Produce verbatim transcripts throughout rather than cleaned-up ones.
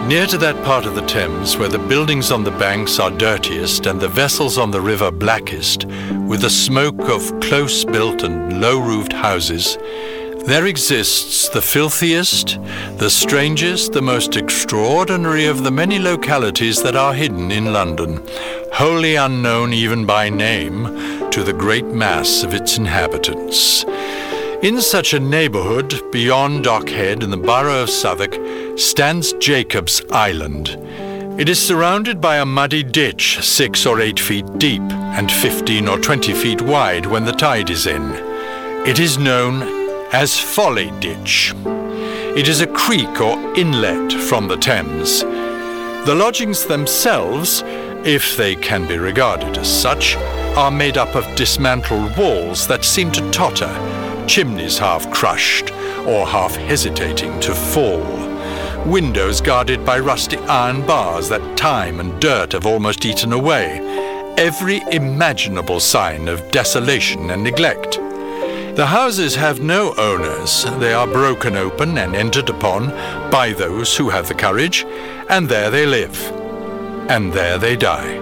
Near to that part of the Thames where the buildings on the banks are dirtiest and the vessels on the river blackest, with the smoke of close-built and low-roofed houses, there exists the filthiest, the strangest, the most extraordinary of the many localities that are hidden in London, wholly unknown even by name to the great mass of its inhabitants. In such a neighbourhood, beyond Dockhead in the borough of Southwark, stands Jacob's Island. It is surrounded by a muddy ditch six or eight feet deep and fifteen or twenty feet wide when the tide is in. It is known as Folly Ditch. It is a creek or inlet from the Thames. The lodgings themselves, if they can be regarded as such, are made up of dismantled walls that seem to totter, chimneys half crushed or half hesitating to fall, windows guarded by rusty iron bars that time and dirt have almost eaten away, every imaginable sign of desolation and neglect. The houses have no owners. They are broken open and entered upon by those who have the courage, and there they live, and there they die.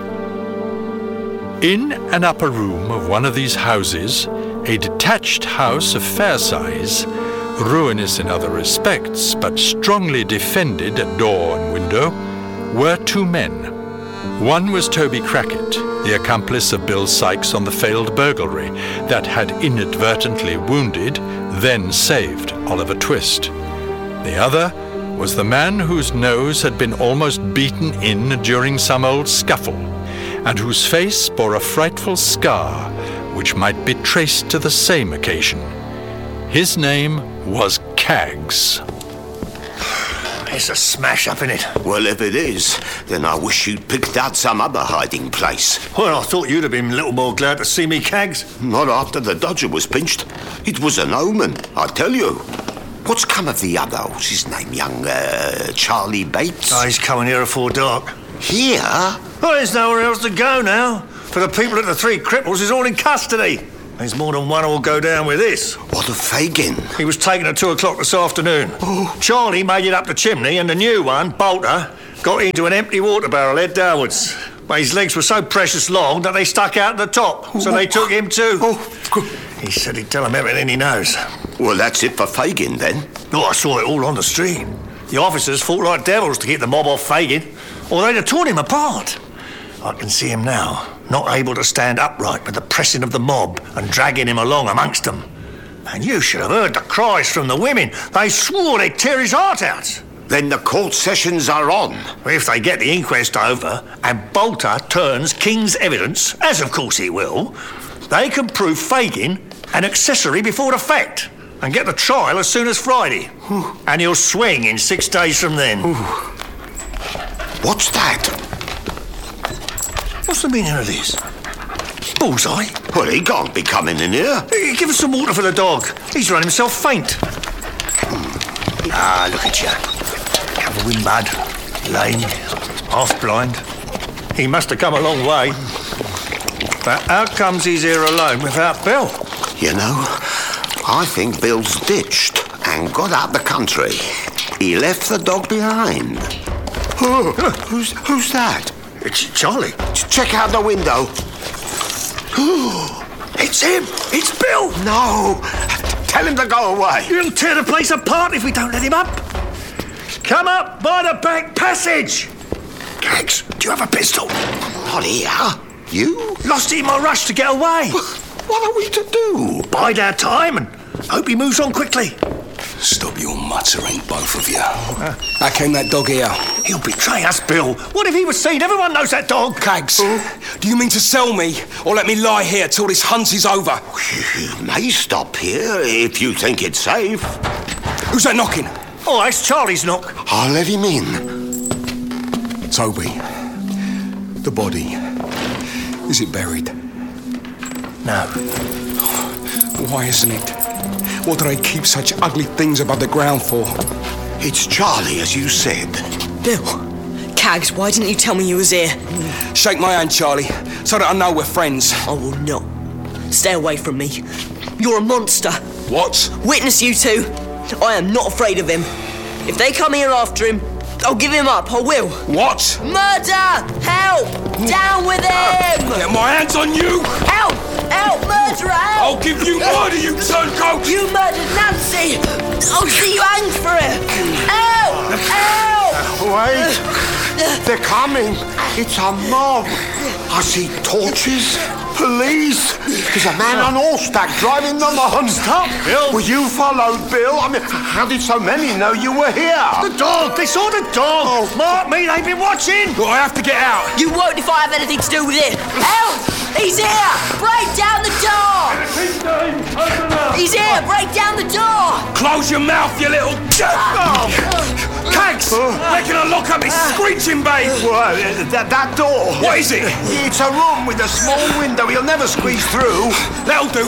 In an upper room of one of these houses, a detached house of fair size, ruinous in other respects, but strongly defended at door and window, were two men. One was Toby Crackit, the accomplice of Bill Sykes on the failed burglary that had inadvertently wounded, then saved Oliver Twist. The other was the man whose nose had been almost beaten in during some old scuffle, and whose face bore a frightful scar which might be traced to the same occasion. His name was Kaggs. It's a smash-up, innit? Well, if it is, then I wish you'd picked out some other hiding place. Well, I thought you'd have been a little more glad to see me, Kaggs. Not after the Dodger was pinched. It was an omen, I tell you. What's come of the other, what's his name, young, uh, Charlie Bates? Oh, he's coming here afore dark. Here? Well, there's nowhere else to go now. For the people at the Three Cripples is all in custody. There's more than one who'll go down with this. What of Fagin? He was taken at two o'clock this afternoon. Oh. Charlie made it up the chimney, and the new one, Bolter, got into an empty water barrel head downwards. But his legs were so precious long that they stuck out the top, so they took him too. Oh. He said he'd tell them everything he knows. Well, that's it for Fagin, then. Oh, I saw it all on the street. The officers fought like devils to keep the mob off Fagin, or they'd have torn him apart. I can see him now, not able to stand upright with the pressing of the mob and dragging him along amongst them. And you should have heard the cries from the women. They swore they'd tear his heart out. Then the court sessions are on. If they get the inquest over and Bolter turns King's evidence, as of course he will, they can prove Fagin an accessory before the fact and get the trial as soon as Friday. Ooh. And he'll swing in six days from then. Ooh. What's that? What's the meaning of this? Bullseye? Well, he can't be coming in here. Hey, give us some water for the dog. He's run himself faint. Ah, look at you. Covered with mud, lame, half-blind. He must have come a long way. But how comes he's here alone without Bill? You know, I think Bill's ditched and got out the country. He left the dog behind. Oh, who's, who's that? It's Charlie. Check out the window. It's him! It's Bill! No! Tell him to go away. He'll tear the place apart if we don't let him up. Come up by the back passage! Kaggs, do you have a pistol? Not here. You? Lost it in my rush to get away. What are we to do? Bide our time and hope he moves on quickly. Stop your muttering, both of you. Uh, How came that dog here? He'll betray us, Bill. What if he was seen? Everyone knows that dog. Kaggs, oh. Do you mean to sell me or let me lie here till this hunt is over? You may stop here if you think it's safe. Who's that knocking? Oh, it's Charlie's knock. I'll let him in. Toby, the body, is it buried? No. Why isn't it? What do they keep such ugly things above the ground for? It's Charlie, as you said. Bill, Kaggs, why didn't you tell me you was here? Shake my hand, Charlie, so that I know we're friends. I will not. Stay away from me. You're a monster. What? Witness you two. I am not afraid of him. If they come here after him, I'll give him up, I will. What? Murder! Help! Down with him! Get my hands on you! Help! Help! Murderer! Help! I'll give you murder, you turncoat! You murdered Nancy! I'll see you hanged for it! Help! Help! Wait! They're coming! It's a mob! I see torches, police. There's a man on horseback driving them on. Stop, Bill! Well, you followed, Bill. I mean, how did so many know you were here? The dog! They saw the dog! Mark me, they've been watching! Well, I have to get out. You won't if I have anything to do with it! Help! He's here! Break down the door! He's here! Break down the door! Close your mouth, you little... Oh. Cags! Reckon I lock up this screeching babe! Well, uh, that, that door. What is it? It's a room with a small window. He'll never squeeze through. That'll do.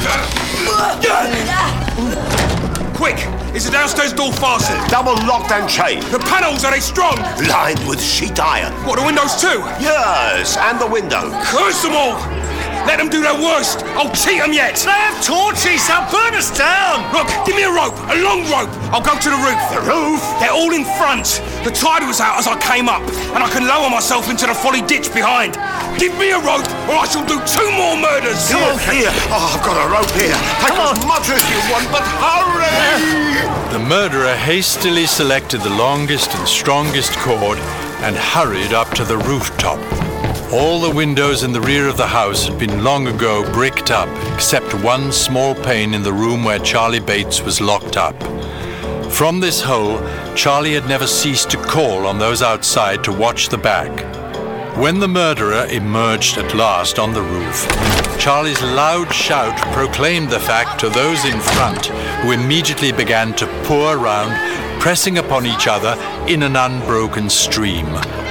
Quick! Is the downstairs door fastened? Double locked and chained. The panels, are they strong? Lined with sheet iron. What, the windows too? Yes, and the window. Curse them all! Let them do their worst! I'll cheat them yet! They have torches! They'll burn us down! Look, give me a rope, a long rope. I'll go to the roof. The roof? They're all in front. The tide was out as I came up, and I can lower myself into the folly ditch behind. Give me a rope, or I shall do two more murders. Come on, here. Oh, I've got a rope here. Take as much as you want, but hurry! The murderer hastily selected the longest and strongest cord and hurried up to the rooftop. All the windows in the rear of the house had been long ago bricked up, except one small pane in the room where Charlie Bates was locked up. From this hole, Charlie had never ceased to call on those outside to watch the back. When the murderer emerged at last on the roof, Charlie's loud shout proclaimed the fact to those in front, who immediately began to pour round, pressing upon each other in an unbroken stream.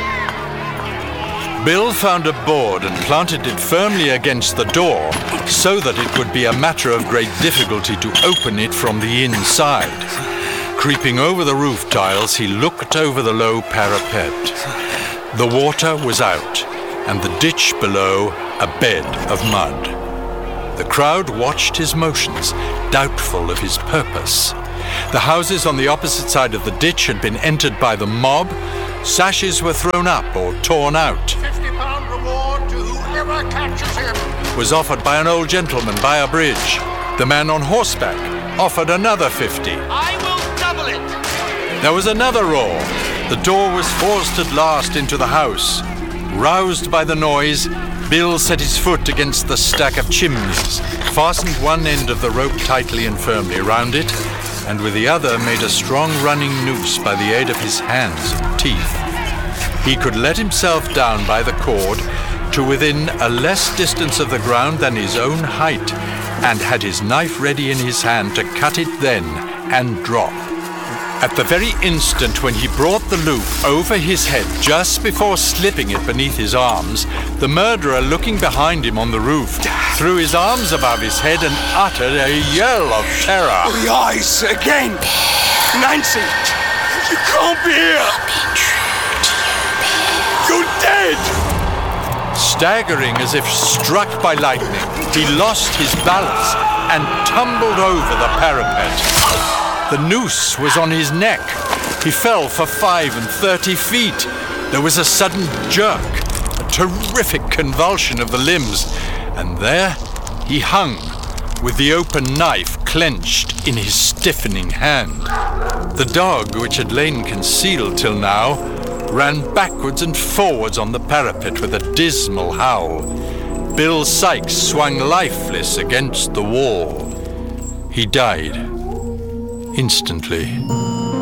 Bill found a board and planted it firmly against the door so that it would be a matter of great difficulty to open it from the inside. Creeping over the roof tiles, he looked over the low parapet. The water was out, and the ditch below a bed of mud. The crowd watched his motions, doubtful of his purpose. The houses on the opposite side of the ditch had been entered by the mob. Sashes were thrown up or torn out. fifty pound reward to whoever catches him. Was offered by an old gentleman by a bridge. The man on horseback offered another fifty. I will double it. There was another roar. The door was forced at last into the house. Roused by the noise, Bill set his foot against the stack of chimneys, fastened one end of the rope tightly and firmly round it, and with the other made a strong running noose by the aid of his hands and teeth. He could let himself down by the cord to within a less distance of the ground than his own height, and had his knife ready in his hand to cut it then and drop. At the very instant when he brought the loop over his head, just before slipping it beneath his arms, the murderer, looking behind him on the roof, threw his arms above his head and uttered a yell of terror. The eyes again! Nancy! You can't be here! You're dead! Staggering as if struck by lightning, he lost his balance and tumbled over the parapet. The noose was on his neck. He fell for five and thirty feet. There was a sudden jerk, a terrific convulsion of the limbs, and there he hung, with the open knife clenched in his stiffening hand. The dog, which had lain concealed till now, ran backwards and forwards on the parapet with a dismal howl. Bill Sykes swung lifeless against the wall. He died instantly.